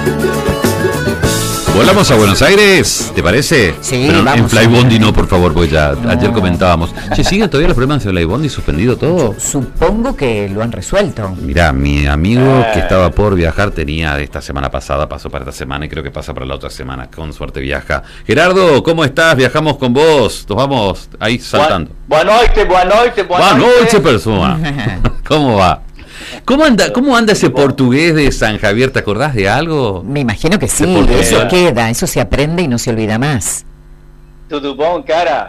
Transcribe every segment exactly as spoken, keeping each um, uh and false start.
Volamos a Buenos Aires, ¿te parece? Sí, pero vamos. En Flybondi no, por favor, pues ya no. Ayer comentábamos. Che, ¿siguen todavía los problemas de Flybondi suspendido todo? Yo supongo que lo han resuelto. Mirá, mi amigo Eh. que estaba por viajar tenía esta semana pasada, pasó para esta semana y creo que pasa para la otra semana. Con suerte viaja. Gerardo, ¿cómo estás? Viajamos con vos. Nos vamos ahí saltando. Boa noite, boa noite, boa Buenas noite. noches, persona. ¿Cómo va? ¿Cómo anda, cómo anda ese portugués de San Javier? ¿Te acordás de algo? Me imagino que sí, Porque- eso queda, eso se aprende y no se olvida más. Tudo bom, cara?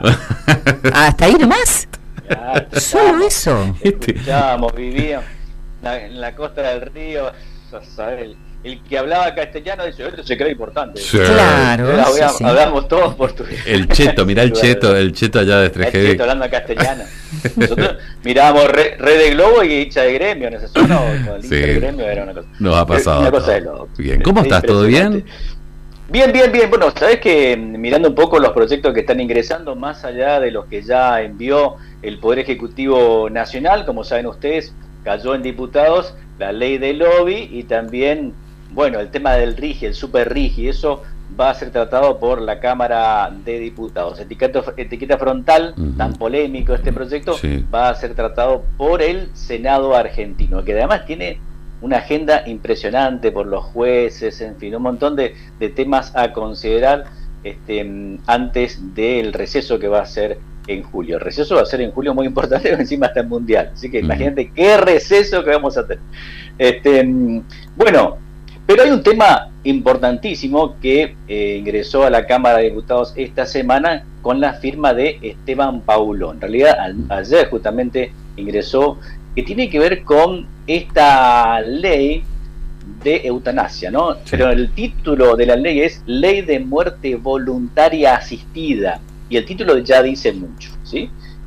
¿Hasta ahí nomás? Ya, Solo eso. Este. escuchábamos, vivíamos en la, en la costa del río. ¿Sabes? El, el que hablaba castellano dice, esto se cree importante. Sí. Claro, Ahora sí, hablamos, sí. hablamos todos portugués. El cheto, mirá el cheto, el cheto allá de El cheto Estrejede. hablando castellano. Nosotros mirábamos Red Re de Globo y hincha de gremio en esa zona, o con el Sí. hincha de gremio era una cosa. Nos ha pasado Una todo. cosa de loco. Bien, ¿cómo estás? ¿Todo bien? Impresionante. Bien, bien, bien. Bueno, sabes que mirando un poco los proyectos que están ingresando, más allá de los que ya envió el Poder Ejecutivo Nacional, como saben ustedes, cayó en diputados la ley del lobby y también, bueno, el tema del RIGI, el super RIGI, eso va a ser tratado por la Cámara de Diputados. Etiqueta, etiqueta frontal, Ujú. tan polémico este proyecto, Sí. va a ser tratado por el Senado argentino, que además tiene una agenda impresionante por los jueces, en fin, un montón de, de temas a considerar este, antes del receso que va a ser en julio. El receso va a ser en julio muy importante, pero encima está en mundial, así que Ujú. imagínate qué receso que vamos a tener. Este, bueno, pero hay un tema importantísimo que eh, ingresó a la Cámara de Diputados esta semana con la firma de Esteban Paulón. En realidad, al- ayer justamente ingresó, que tiene que ver con esta ley de eutanasia, ¿no? Sí. Pero el título de la ley es Ley de Muerte Voluntaria Asistida, y el título ya dice mucho, ¿sí?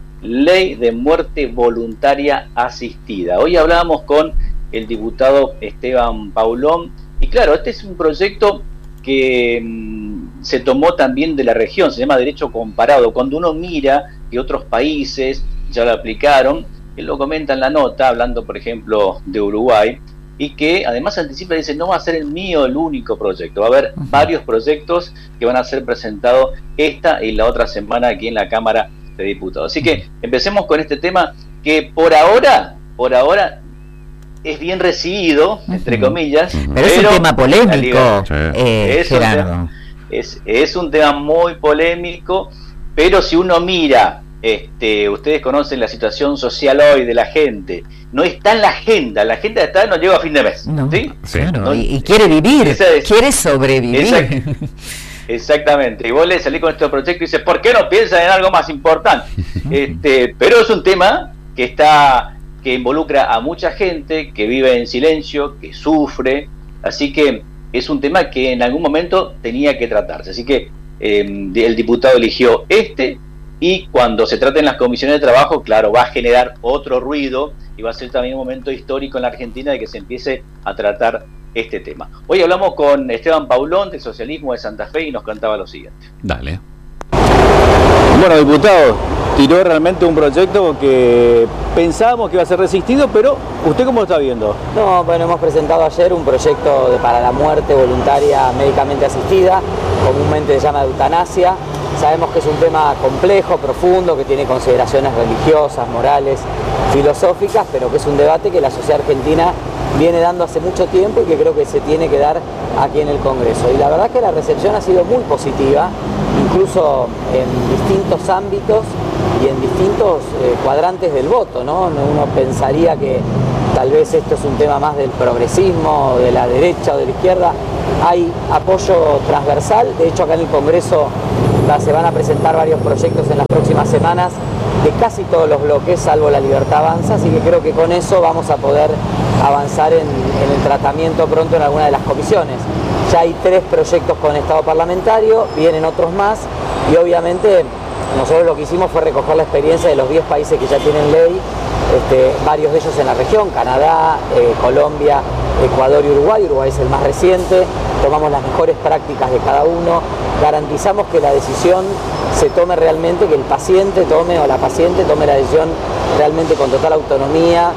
Ley de Muerte Voluntaria Asistida. Hoy hablábamos con el diputado Esteban Paulón, y claro, este es un proyecto que mmm, se tomó también de la región, se llama Derecho Comparado. Cuando uno mira que otros países ya lo aplicaron, él lo comenta en la nota, hablando por ejemplo de Uruguay, y que además anticipa y dice, no va a ser el mío el único proyecto, va a haber Ujú. varios proyectos que van a ser presentados esta y la otra semana aquí en la Cámara de Diputados. Así que empecemos con este tema que por ahora, por ahora es bien recibido, entre Ujú. comillas, Ujú. Pero es un tema polémico, Sí. eh, Es un Gerardo. es, es un tema muy polémico, pero si uno mira, este, ustedes conocen la situación social hoy de la gente, no está en la agenda, la agenda está, no llega a fin de mes, No, ¿sí? Sí. claro, No, y, y quiere vivir, esa es- quiere sobrevivir. Exacto. Exactamente, y vos le salís con este proyecto y dices, ¿por qué no piensan en algo más importante? este, pero es un tema que está, que involucra a mucha gente, que vive en silencio, que sufre, así que es un tema que en algún momento tenía que tratarse, así que eh, el diputado eligió este, y cuando se trate en las comisiones de trabajo, claro, va a generar otro ruido, y va a ser también un momento histórico en la Argentina de que se empiece a tratar este tema. Hoy hablamos con Esteban Paulón del Socialismo de Santa Fe y nos contaba lo siguiente. Dale. Bueno, diputado, tiró realmente un proyecto que pensábamos que iba a ser resistido, pero ¿usted cómo lo está viendo? No, bueno, hemos presentado ayer un proyecto de, para la muerte voluntaria médicamente asistida, comúnmente se llama eutanasia. Sabemos que es un tema complejo, profundo, que tiene consideraciones religiosas, morales, filosóficas, pero que es un debate que la sociedad argentina viene dando hace mucho tiempo y que creo que se tiene que dar aquí en el Congreso. Y la verdad que la recepción ha sido muy positiva, incluso en distintos ámbitos y en distintos eh, cuadrantes del voto, ¿no? Uno pensaría que tal vez esto es un tema más del progresismo, de la derecha o de la izquierda. Hay apoyo transversal, de hecho acá en el Congreso va- se van a presentar varios proyectos en las próximas semanas de casi todos los bloques, salvo La Libertad Avanza, así que creo que con eso vamos a poder avanzar en, en el tratamiento pronto en alguna de las comisiones. Ya hay tres proyectos con estado parlamentario, vienen otros más, y obviamente nosotros lo que hicimos fue recoger la experiencia de los diez países que ya tienen ley, este, varios de ellos en la región, Canadá, eh, Colombia, Ecuador y Uruguay. Uruguay es el más reciente, tomamos las mejores prácticas de cada uno, garantizamos que la decisión se tome realmente, que el paciente tome o la paciente tome la decisión realmente con total autonomía,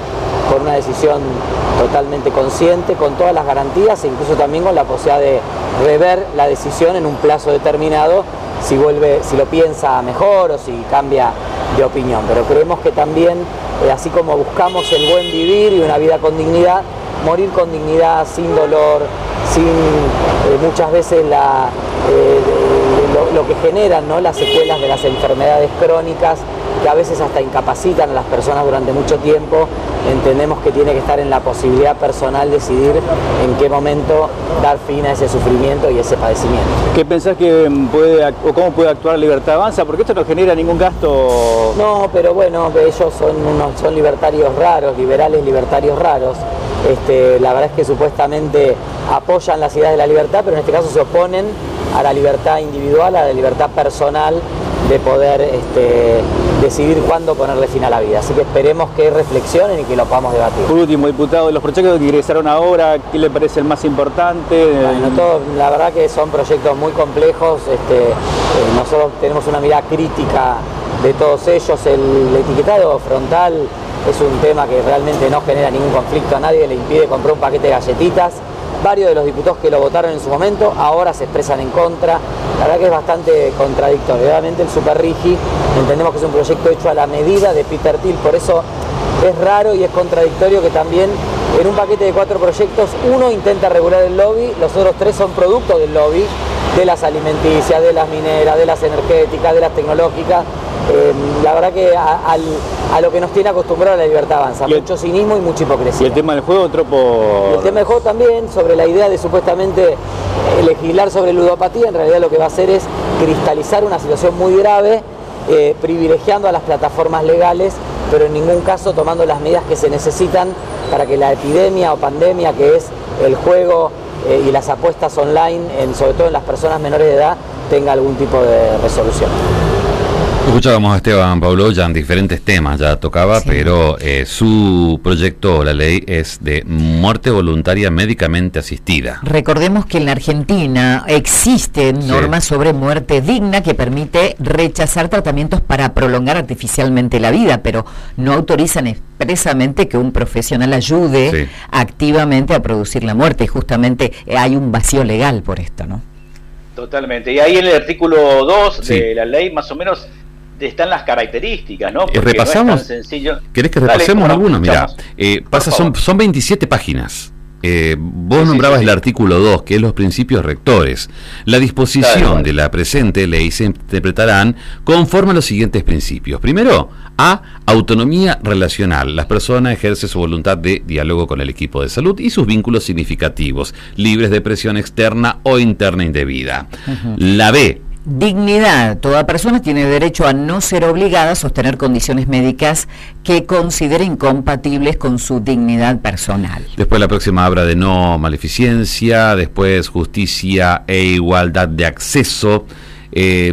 con una decisión totalmente consciente, con todas las garantías e incluso también con la posibilidad de rever la decisión en un plazo determinado si vuelve, si lo piensa mejor o si cambia de opinión. Pero creemos que también, eh, así como buscamos el buen vivir y una vida con dignidad, morir con dignidad, sin dolor, sin eh, muchas veces la, eh, lo, lo que generan, ¿no?, las secuelas de las enfermedades crónicas, que a veces hasta incapacitan a las personas durante mucho tiempo. Entendemos que tiene que estar en la posibilidad personal decidir en qué momento dar fin a ese sufrimiento y ese padecimiento. ¿Qué pensás que puede, o cómo puede actuar Libertad Avanza? Porque esto no genera ningún gasto. No, pero bueno, ellos son unos, son libertarios raros, liberales libertarios raros. Este, la verdad es que supuestamente apoyan las ideas de la libertad, pero en este caso se oponen a la libertad individual, a la libertad personal de poder este, decidir cuándo ponerle fin a la vida. Así que esperemos que reflexionen y que lo podamos debatir. Por último, diputado, de los proyectos que ingresaron ahora, ¿qué le parece el más importante? Bueno, todo, la verdad que son proyectos muy complejos. Este, eh, nosotros tenemos una mirada crítica de todos ellos. El etiquetado frontal es un tema que realmente no genera ningún conflicto a nadie, le impide comprar un paquete de galletitas. Varios de los diputados que lo votaron en su momento ahora se expresan en contra. La verdad que es bastante contradictorio. Realmente el Super Rigi entendemos que es un proyecto hecho a la medida de Peter Thiel, por eso es raro y es contradictorio que también en un paquete de cuatro proyectos uno intenta regular el lobby, los otros tres son producto del lobby, de las alimenticias, de las mineras, de las energéticas, de las tecnológicas. Eh, la verdad que a, a, a lo que nos tiene acostumbrado la Libertad Avanza, el, mucho cinismo y mucha hipocresía. Y el tema del juego, otro por... Y el tema del juego también, sobre la idea de supuestamente eh, legislar sobre ludopatía, en realidad lo que va a hacer es cristalizar una situación muy grave, eh, privilegiando a las plataformas legales, pero en ningún caso tomando las medidas que se necesitan para que la epidemia o pandemia que es el juego eh, y las apuestas online, en, sobre todo en las personas menores de edad, tenga algún tipo de resolución. Escuchábamos a Esteban Pablo ya en diferentes temas, ya tocaba, sí. pero eh, su proyecto, la ley, es de muerte voluntaria médicamente asistida. Recordemos que en la Argentina existen sí. normas sobre muerte digna que permite rechazar tratamientos para prolongar artificialmente la vida, pero no autorizan expresamente que un profesional ayude sí. activamente a producir la muerte, y justamente hay un vacío legal por esto, ¿no? Totalmente, y ahí en el artículo dos sí. de la ley más o menos están las características, ¿no? Porque repasamos. No es tan sencillo. ¿Querés que repasemos Dale, algunos? Mira, eh, pasa, son, son veintisiete páginas. Eh, vos sí, nombrabas sí, sí. el artículo dos, que es los principios rectores. La disposición claro, bueno. de la presente ley se interpretarán conforme a los siguientes principios. Primero, A, autonomía relacional. Las personas ejercen su voluntad de diálogo con el equipo de salud y sus vínculos significativos, libres de presión externa o interna indebida. Uh-huh. La B, dignidad. Toda persona tiene derecho a no ser obligada a sostener condiciones médicas que considere incompatibles con su dignidad personal. Después la próxima habla de no maleficencia, después justicia e igualdad de acceso. Eh,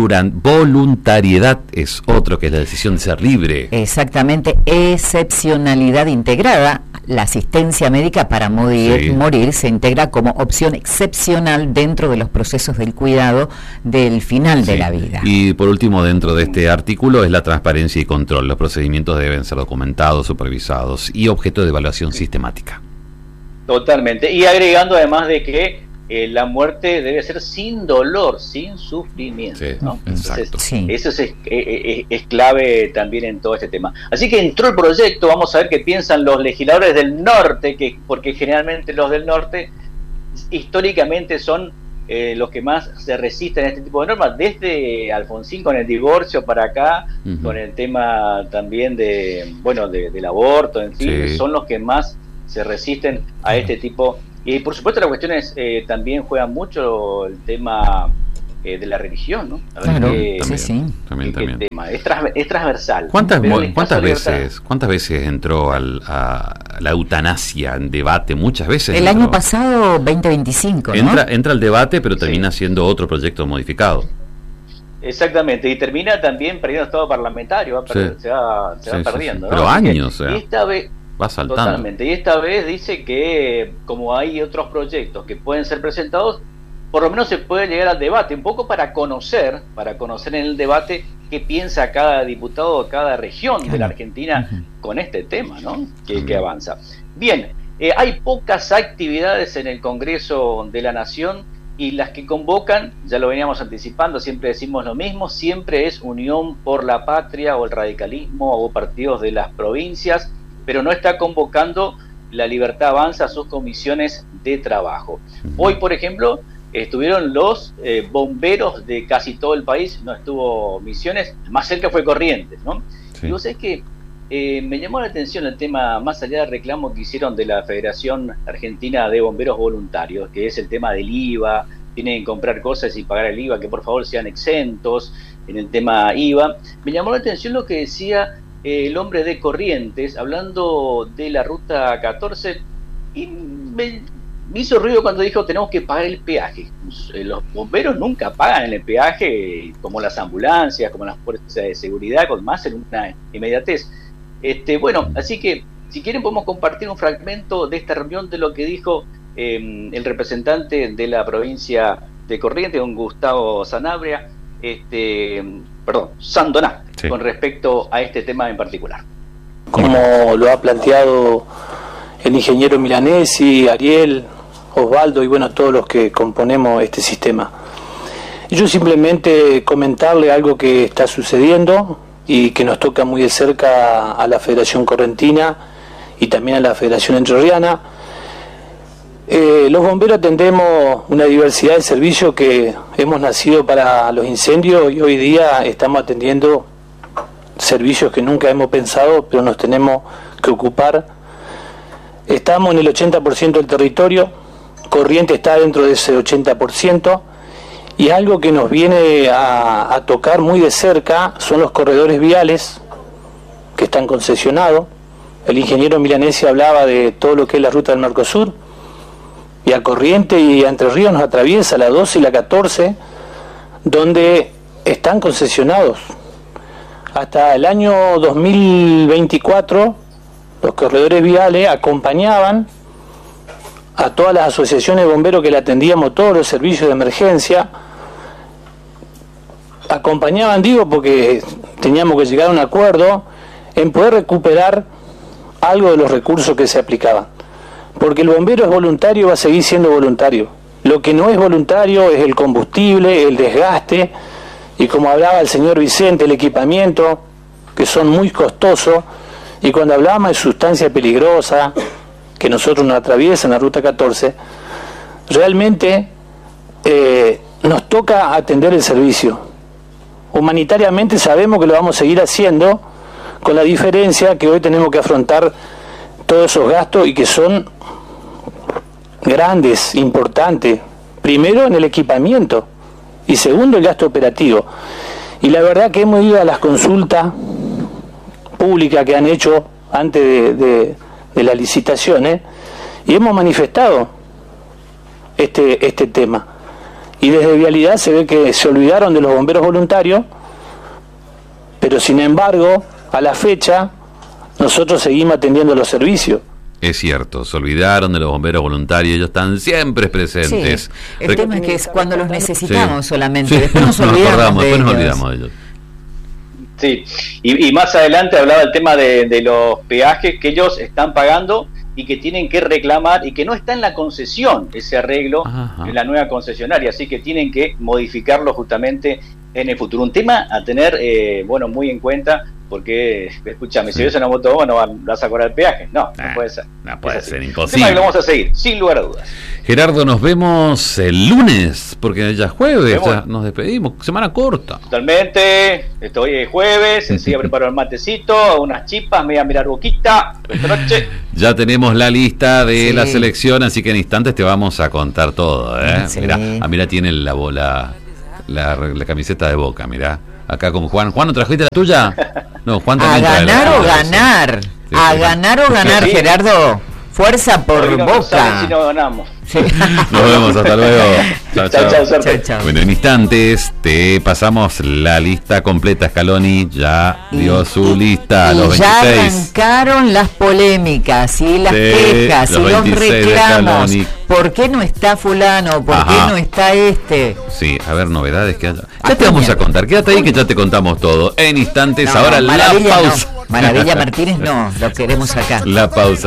voluntariedad es otro, que es la decisión de ser libre. Exactamente. Excepcionalidad integrada. La asistencia médica para morir, sí. morir se integra como opción excepcional dentro de los procesos del cuidado del final sí. de la vida. Y por último, dentro de este artículo es la transparencia y control. Los procedimientos deben ser documentados, supervisados y objeto de evaluación sistemática. Totalmente. Y agregando además de que Eh, la muerte debe ser sin dolor, sin sufrimiento, sí, ¿no? Exacto. Entonces, sí. Eso es, es, es, es clave también en todo este tema. Así que entró el proyecto, vamos a ver qué piensan los legisladores del norte, que porque generalmente los del norte históricamente son eh, los que más se resisten a este tipo de normas, desde Alfonsín con el divorcio para acá, uh-huh. con el tema también de, bueno, de, del aborto, en fin, sí. son los que más se resisten a este tipo de... Y por supuesto las cuestiones eh, también juegan mucho el tema eh, de la religión, ¿no? A ver claro, qué, sí, sí. También, qué, también. Qué tema. Es, tras, es transversal. ¿Cuántas, cuántas veces cuántas veces entró al, a la eutanasia en debate? Muchas veces. El entró. año pasado, veinte veinticinco, ¿no? Entra, entra al debate, pero termina sí. siendo otro proyecto modificado. Exactamente, y termina también perdiendo estado parlamentario, va perder, sí. se va, se sí, va perdiendo. Sí, sí. ¿no? Pero años, que, o sea. Y esta vez... Va saltando. Totalmente. Y esta vez dice que como hay otros proyectos que pueden ser presentados, por lo menos se puede llegar al debate, un poco para conocer, para conocer en el debate qué piensa cada diputado de cada región claro. de la Argentina uh-huh. con este tema, ¿no? Que, uh-huh. que avanza. Bien, eh, hay pocas actividades en el Congreso de la Nación y las que convocan, ya lo veníamos anticipando, siempre decimos lo mismo, siempre es Unión por la Patria o el radicalismo o partidos de las provincias, pero no está convocando La Libertad Avanza a sus comisiones de trabajo. Hoy, por ejemplo, estuvieron los eh, bomberos de casi todo el país, no estuvo Misiones, más cerca fue Corrientes, ¿no? Sí. Y vos sabés que eh, me llamó la atención el tema, más allá del reclamo que hicieron de la Federación Argentina de Bomberos Voluntarios, que es el tema del I V A, tienen que comprar cosas y pagar el I V A, que por favor sean exentos en el tema I V A. Me llamó la atención lo que decía eh, el hombre de Corrientes, hablando de la ruta catorce, y me, me hizo ruido cuando dijo tenemos que pagar el peaje. Los bomberos nunca pagan el peaje, como las ambulancias, como las fuerzas de seguridad, con más en una inmediatez. Este, bueno, así que si quieren podemos compartir un fragmento de esta reunión de lo que dijo eh, el representante de la provincia de Corrientes, don Gustavo Sanabria, este, perdón, Sandoná, sí. con respecto a este tema en particular. Como lo ha planteado el ingeniero Milanesi, Ariel, Osvaldo y bueno, todos los que componemos este sistema. Yo simplemente comentarle algo que está sucediendo y que nos toca muy de cerca a la Federación Correntina y también a la Federación Entrerriana. Eh, los bomberos atendemos una diversidad de servicios que hemos nacido para los incendios y hoy día estamos atendiendo servicios que nunca hemos pensado, pero nos tenemos que ocupar. Estamos en el ochenta por ciento del territorio, Corrientes está dentro de ese ochenta por ciento, y algo que nos viene a, a tocar muy de cerca son los corredores viales que están concesionados. El ingeniero Milanesi hablaba de todo lo que es la ruta del Mercosur, y a Corrientes y a Entre Ríos nos atraviesa la doce y la catorce, donde están concesionados. Hasta el año dos mil veinticuatro, los corredores viales acompañaban a todas las asociaciones de bomberos que le atendíamos todos los servicios de emergencia. Acompañaban, digo, porque teníamos que llegar a un acuerdo en poder recuperar algo de los recursos que se aplicaban. Porque el bombero es voluntario, va a seguir siendo voluntario. Lo que no es voluntario es el combustible, el desgaste, y como hablaba el señor Vicente, el equipamiento, que son muy costosos, y cuando hablábamos de sustancias peligrosas, que nosotros nos atraviesan la ruta catorce, realmente eh, nos toca atender el servicio. Humanitariamente sabemos que lo vamos a seguir haciendo, con la diferencia que hoy tenemos que afrontar todos esos gastos y que son grandes, importantes. Primero en el equipamiento y segundo el gasto operativo. Y la verdad que hemos ido a las consultas públicas que han hecho antes de, de, de las licitaciones y hemos manifestado este, este tema. Y desde Vialidad se ve que se olvidaron de los bomberos voluntarios, pero sin embargo, a la fecha, nosotros seguimos atendiendo los servicios. Es cierto, se olvidaron de los bomberos voluntarios, ellos están siempre presentes. Sí, el Rec- tema es que es cuando los necesitamos sí. solamente, sí. después nos olvidamos, nos acordamos, de después ellos. nos olvidamos de ellos. Sí, y, y más adelante hablaba el tema de, de los peajes que ellos están pagando y que tienen que reclamar y que no está en la concesión ese arreglo Ajá. en la nueva concesionaria, así que tienen que modificarlo justamente en el futuro. Un tema a tener, eh, bueno, muy en cuenta, porque, escúchame, sí. si ves una moto, bueno, vas a cobrar el peaje. No, nah, no puede ser. No puede ser, imposible. Un tema que lo vamos a seguir, sin lugar a dudas. Gerardo, nos vemos el lunes, porque ya es jueves, ya nos despedimos, semana corta. Totalmente, estoy el jueves, enseguida preparo el matecito, unas chipas, me voy a mirar boquita, esta noche. Ya tenemos la lista de sí. la selección, así que en instantes te vamos a contar todo, ¿eh? Sí. Mirá, ah, mirá, tiene la bola, la, la camiseta de Boca, mirá. Acá con Juan. Juan, ¿no trajiste la tuya? No, Juan también a ganar o ganar. Sí, a sí. ganar o ganar, sí. Gerardo. Fuerza por no Boca. Si no ganamos. Sí. Nos vemos, hasta luego. Chao, chao. Chao, chao, chao. Bueno, en instantes te pasamos la lista completa. Scaloni ya dio y, su lista. Y los ya veintiséis. Arrancaron las polémicas y las sí, quejas los y los reclamos. ¿Por qué no está fulano? ¿Por Ajá. qué no está este? Sí, a ver, novedades que haya. Ya te vamos a contar. Quédate ahí que ya te contamos todo. En instantes, no, ahora no, la pausa. No. Maravilla Martínez no, lo queremos acá. La pausa.